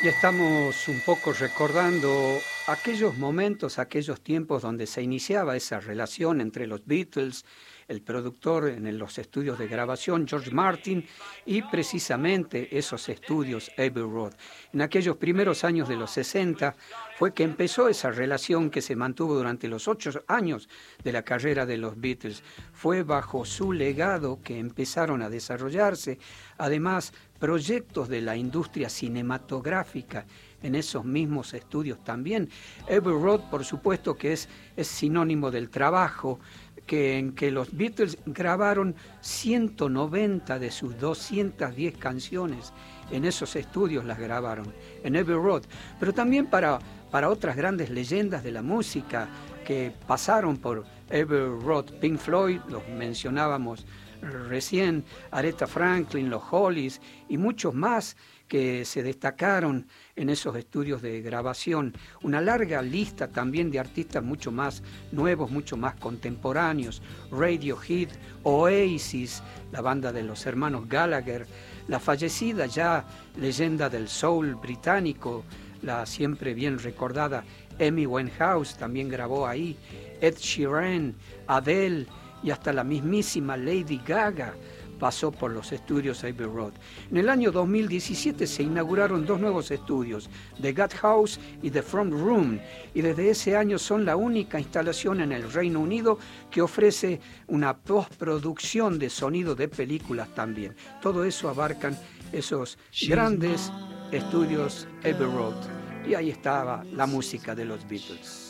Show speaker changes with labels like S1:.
S1: Y estamos un poco recordando aquellos momentos, aquellos tiempos donde se iniciaba esa relación entre los Beatles, el productor en los estudios de grabación, George Martin, y precisamente esos estudios Abbey Road. En aquellos primeros años de los 60 fue que empezó esa relación que se mantuvo durante los 8 años de la carrera de los Beatles. Fue bajo su legado que empezaron a desarrollarse, además, proyectos de la industria cinematográfica en esos mismos estudios también. Abbey Road, por supuesto, que es sinónimo del trabajo, en que los Beatles grabaron 190 de sus 210 canciones. En esos estudios las grabaron, en Abbey Road. Pero también para otras grandes leyendas de la música que pasaron por Abbey Road. Pink Floyd, los mencionábamos recién, Aretha Franklin, los Hollies y muchos más que se destacaron en esos estudios de grabación. Una larga lista también de artistas mucho más nuevos, mucho más contemporáneos. Radiohead, Oasis, la banda de los hermanos Gallagher, la fallecida ya leyenda del soul británico, la siempre bien recordada Amy Winehouse también grabó ahí, Ed Sheeran, Adele y hasta la mismísima Lady Gaga pasó por los estudios Abbey Road. En el año 2017 se inauguraron 2 nuevos estudios, The Gut House y The Front Room, y desde ese año son la única instalación en el Reino Unido que ofrece una postproducción de sonido de películas también. Todo eso abarcan esos grandes estudios Abbey Road. Y ahí estaba la música de los Beatles.